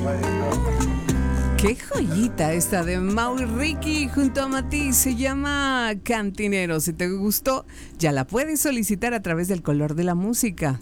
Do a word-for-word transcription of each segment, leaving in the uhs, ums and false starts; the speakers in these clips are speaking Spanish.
Qué joyita esta de Mau y Ricky junto a Matiz, se llama Cantinero. Si te gustó, ya la puedes solicitar a través del color de la música.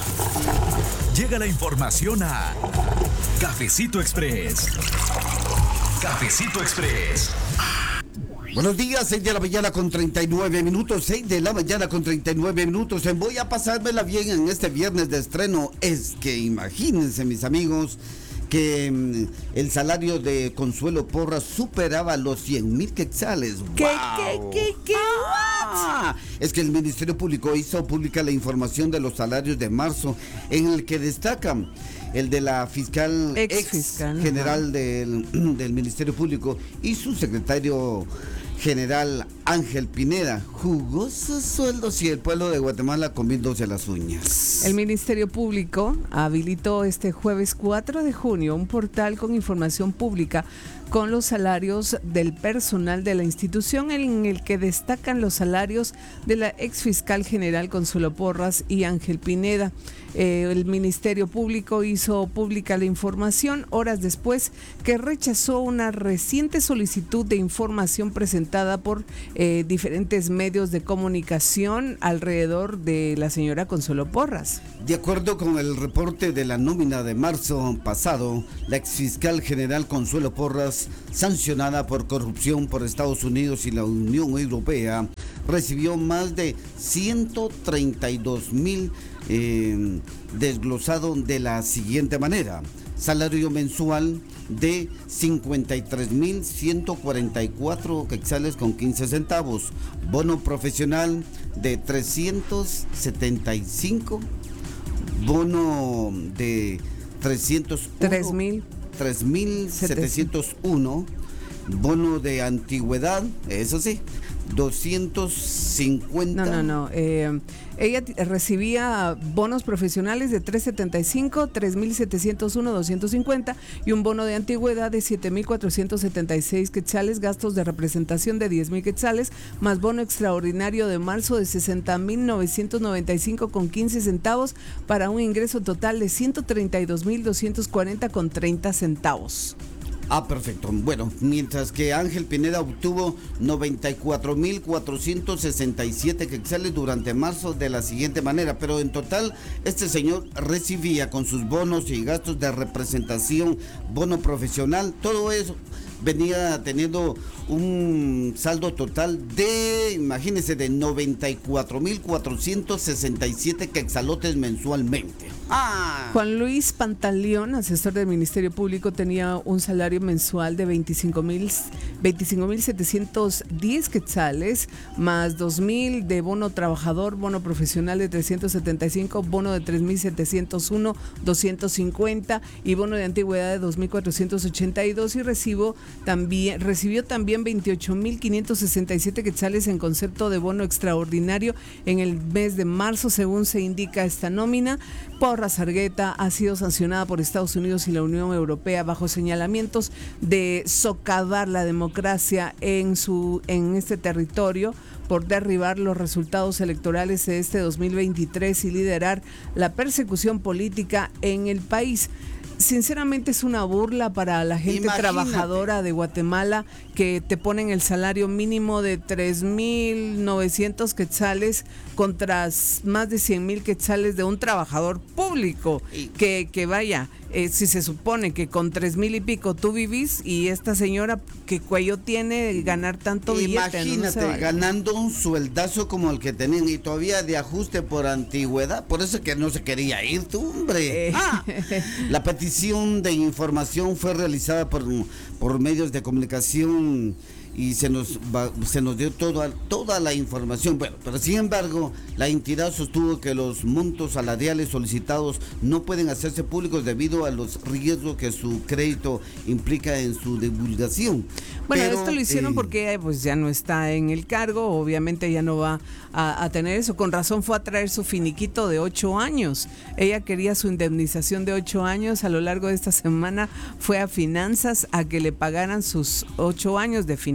Llega la información a Cafecito Express. Cafecito Express. Buenos días, seis de la mañana con treinta y nueve minutos, seis de la mañana con treinta y nueve minutos. Voy a pasármela bien en este viernes de estreno. Es que imagínense, mis amigos, que mmm, el salario de Consuelo Porras superaba los cien mil quetzales. ¿Qué, ¡Wow! qué, qué, qué? Ah, es que el Ministerio Público hizo pública la información de los salarios de marzo, en el que destacan el de la fiscal ex, ex fiscal general del, del Ministerio Público y su secretario general Ángel Pineda. Jugosos sueldos y el pueblo de Guatemala comiéndose las uñas. El Ministerio Público habilitó este jueves cuatro de junio un portal con información pública con los salarios del personal de la institución, en el que destacan los salarios de la ex fiscal general Consuelo Porras y Ángel Pineda. Eh, el Ministerio Público hizo pública la información horas después que rechazó una reciente solicitud de información presentada por eh, diferentes medios de comunicación alrededor de la señora Consuelo Porras. De acuerdo con el reporte de la nómina de marzo pasado, la exfiscal general Consuelo Porras, sancionada por corrupción por Estados Unidos y la Unión Europea, recibió más de ciento treinta y dos mil eh, desglosado de la siguiente manera: salario mensual de cincuenta y tres mil ciento cuarenta y cuatro quetzales con quince centavos, bono profesional de trescientos setenta y cinco, bono de trescientos tres mil setecientos uno, bono de antigüedad, eso sí, doscientos cincuenta. No, no, no. Eh, ella t- recibía bonos profesionales de trescientos setenta y cinco, tres mil setecientos uno, doscientos cincuenta y un bono de antigüedad de siete mil cuatrocientos setenta y seis quetzales, gastos de representación de diez mil quetzales, más bono extraordinario de marzo de sesenta mil novecientos noventa y cinco con quince centavos, para un ingreso total de ciento treinta y dos mil doscientos cuarenta con treinta centavos. Ah, perfecto. Bueno, mientras que Ángel Pineda obtuvo noventa y cuatro mil cuatrocientos sesenta y siete quetzales durante marzo de la siguiente manera, pero en total este señor recibía con sus bonos y gastos de representación, bono profesional, todo eso venía teniendo un saldo total de, imagínense, de noventa y cuatro mil cuatrocientos sesenta y siete quetzalotes mensualmente. Ah. Juan Luis Pantaleón, asesor del Ministerio Público, tenía un salario mensual de veinticinco mil setecientos diez quetzales, más dos mil de bono trabajador, bono profesional de trescientos setenta y cinco, bono de tres mil setecientos uno, doscientos cincuenta y bono de antigüedad de dos mil cuatrocientos ochenta y dos, y recibo también, recibió también veintiocho mil quinientos sesenta y siete quetzales en concepto de bono extraordinario en el mes de marzo, según se indica esta nómina. Porras Argueta ha sido sancionada por Estados Unidos y la Unión Europea bajo señalamientos de socavar la democracia en su en este territorio, por derribar los resultados electorales de este dos mil veintitrés y liderar la persecución política en el país. Sinceramente es una burla para la gente Imagínate. trabajadora de Guatemala, que te ponen el salario mínimo de tres mil novecientos quetzales contra más de cien mil quetzales de un trabajador público, que, que vaya, eh, si se supone que con tres mil y pico tú vivís, y esta señora que cuello tiene ganar tanto billete. Imagínate, no ganando un sueldazo como el que tenían y todavía de ajuste por antigüedad, por eso que no se quería ir tú, hombre. Eh. Ah, la petición de información fue realizada por, por medios de comunicación y se nos va, se nos dio toda, toda la información. Bueno, pero sin embargo, la entidad sostuvo que los montos salariales solicitados no pueden hacerse públicos debido a los riesgos que su crédito implica en su divulgación. Bueno, pero, esto lo hicieron eh, porque pues ya no está en el cargo, obviamente ya no va a, a tener eso. Con razón fue a traer su finiquito de ocho años. Ella quería su indemnización de ocho años. A lo largo de esta semana fue a Finanzas a que le pagaran sus ocho años de finiquito.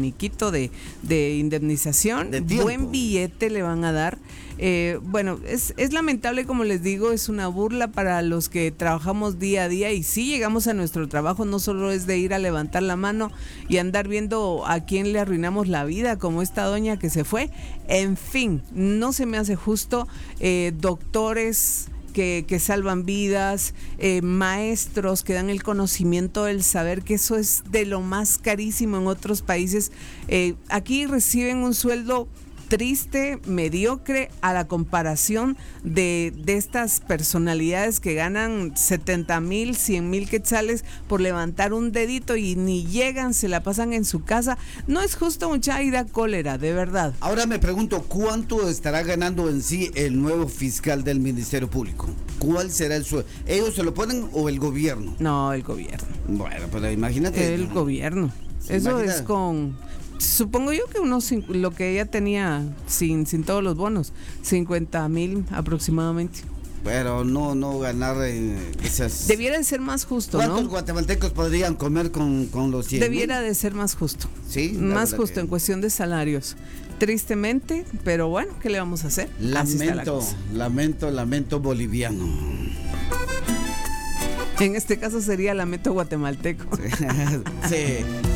finiquito de, de indemnización, de tiempo. Buen billete le van a dar. Eh, bueno, es, es lamentable, como les digo, es una burla para los que trabajamos día a día, y si llegamos a nuestro trabajo no solo es de ir a levantar la mano y andar viendo a quién le arruinamos la vida, como esta doña que se fue. En fin, no se me hace justo. eh, doctores Que, que salvan vidas, eh, maestros que dan el conocimiento, el saber, que eso es de lo más carísimo en otros países. Eh, aquí reciben un sueldo triste, mediocre, a la comparación de, de estas personalidades que ganan setenta mil, cien mil quetzales por levantar un dedito y ni llegan, se la pasan en su casa. No es justo, mucha, y da cólera, de verdad. Ahora me pregunto, ¿cuánto estará ganando en sí el nuevo fiscal del Ministerio Público? ¿Cuál será el sueldo? ¿Ellos se lo ponen o el gobierno? No, el gobierno. Bueno, pero imagínate. El gobierno. Eso imagina. es con... Supongo yo que unos cincu- lo que ella tenía sin, sin todos los bonos, cincuenta mil aproximadamente. Pero no, no ganar eh, esas... Debiera de ser más justo, ¿Cuántos ¿no? guatemaltecos podrían comer con, con los cien? Debiera de ser más justo. Sí, la más verdad justo que- en cuestión de salarios. Tristemente, pero bueno, ¿qué le vamos a hacer? Así está la Lamento, cosa. lamento, lamento boliviano. En este caso sería lamento guatemalteco. Sí.